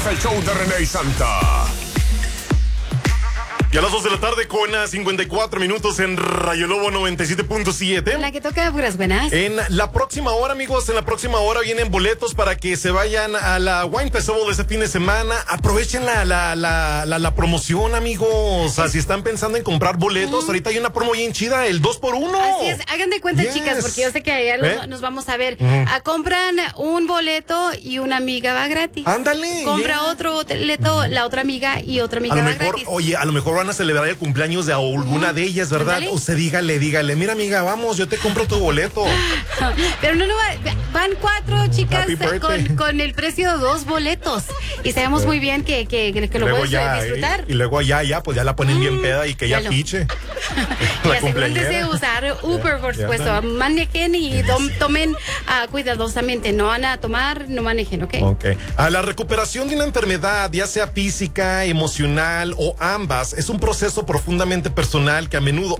el show de René y Santa. Y a las 2 de la tarde con 54 minutos en Rayo Lobo 97.7. La que toca puras buenas. En la próxima hora, amigos, vienen boletos para que se vayan a la Wine Festival de este fin de semana. Aprovechen la promoción, amigos. O sea, si están pensando en comprar boletos, ahorita hay una promo bien chida, el 2x1. Así es, hagan de cuenta, chicas, porque yo sé que allá nos vamos a ver. Compran un boleto y una amiga va gratis. Ándale. Compra otro boleto, la otra amiga y otra amiga va gratis. Oye, a lo mejor van a celebrar el cumpleaños de alguna de ellas, ¿verdad? Ándale. Usted dígale, mira, amiga, vamos, yo te compro tu boleto. Pero no, van 4 chicas con el precio de 2 boletos. Y sabemos muy bien que lo puedes disfrutar. Y luego ya, pues ya la ponen bien peda y que ya piche. Y asegúrense de usar Uber, por supuesto. Manejen y tomen cuidadosamente. No van a tomar, no manejen, ¿ok? A la recuperación de una enfermedad, ya sea física, emocional o ambas, es un proceso profundamente personal que a menudo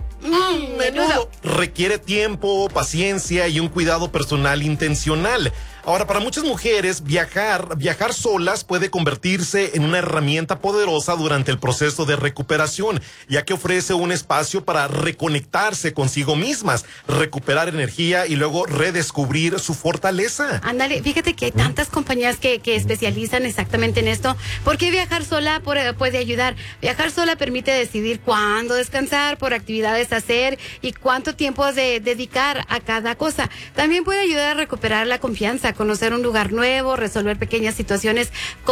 requiere tiempo, paciencia y un cuidado personal intencional. Ahora, para muchas mujeres, viajar solas puede convertirse en una herramienta poderosa durante el proceso de recuperación, ya que ofrece un espacio para reconectarse consigo mismas, recuperar energía y luego redescubrir su fortaleza. Ándale, fíjate que hay tantas compañías que especializan exactamente en esto. ¿Por qué viajar sola puede ayudar? Viajar sola permite decidir cuándo descansar, por actividades a hacer y cuánto tiempo dedicar a cada cosa. También puede ayudar a recuperar la confianza, conocer un lugar nuevo, resolver pequeñas situaciones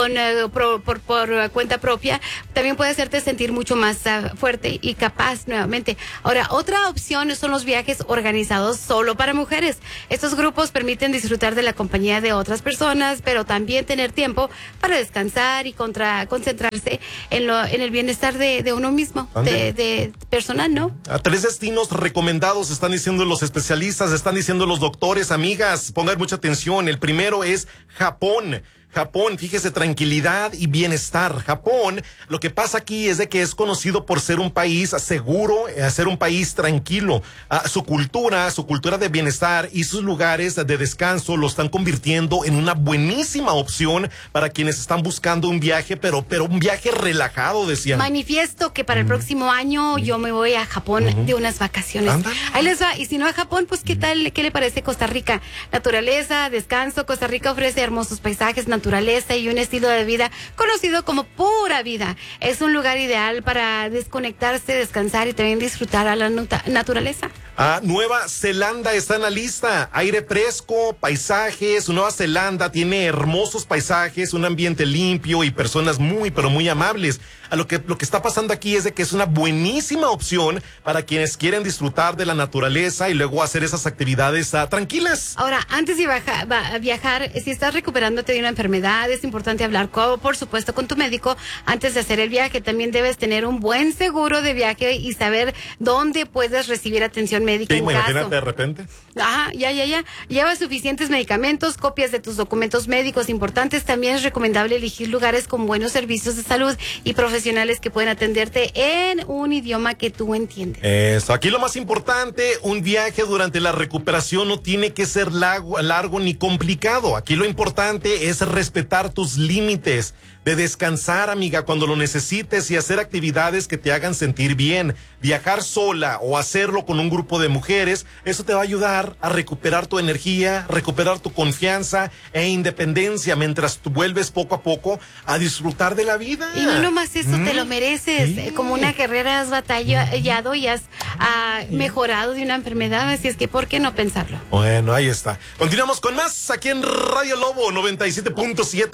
por cuenta propia. También puede hacerte sentir mucho más fuerte y capaz nuevamente. Ahora, otra opción son los viajes organizados solo para mujeres. Estos grupos permiten disfrutar de la compañía de otras personas, pero también tener tiempo para descansar y concentrarse en el bienestar de uno mismo, de personal, ¿no? 3 destinos recomendados, están diciendo los especialistas, están diciendo los doctores, amigas, pongan mucha atención. El primero es Japón. Japón, fíjese, tranquilidad y bienestar. Japón, lo que pasa aquí es de que es conocido por ser un país seguro, ser un país tranquilo. Su cultura de bienestar y sus lugares de descanso lo están convirtiendo en una buenísima opción para quienes están buscando un viaje, pero un viaje relajado, decían. Manifiesto que para el próximo año yo me voy a Japón de unas vacaciones. Ándale. Ahí les va. Y si no a Japón, pues ¿qué tal? ¿Qué le parece Costa Rica? Naturaleza, descanso. Costa Rica ofrece hermosos paisajes, naturaleza y un estilo de vida conocido como pura vida. Es un lugar ideal para desconectarse, descansar y también disfrutar a la naturaleza. Nueva Zelanda está en la lista. Aire fresco, paisajes. Nueva Zelanda tiene hermosos paisajes, un ambiente limpio y personas muy, pero muy amables. Lo que está pasando aquí es de que es una buenísima opción para quienes quieren disfrutar de la naturaleza y luego hacer esas actividades tranquilas. Ahora, antes de viajar, si estás recuperándote de una enfermedad, es importante hablar, por supuesto, con tu médico antes de hacer el viaje. También debes tener un buen seguro de viaje y saber dónde puedes recibir atención médica en caso. Imagínate de repente. Ya. Lleva suficientes medicamentos, copias de tus documentos médicos importantes. También es recomendable elegir lugares con buenos servicios de salud y profesionales que pueden atenderte en un idioma que tú entiendes. Eso, aquí lo más importante, un viaje durante la recuperación no tiene que ser largo ni complicado. Aquí lo importante es respetar tus límites, de descansar, amiga, cuando lo necesites y hacer actividades que te hagan sentir bien. Viajar sola o hacerlo con un grupo de mujeres, eso te va a ayudar a recuperar tu energía, recuperar tu confianza e independencia mientras tú vuelves poco a poco a disfrutar de la vida. Y no nomás eso, te lo mereces. Sí. Como una guerrera has batallado y has mejorado de una enfermedad, así es que ¿por qué no pensarlo? Bueno, ahí está. Continuamos con más aquí en Radio Lobo 97.7.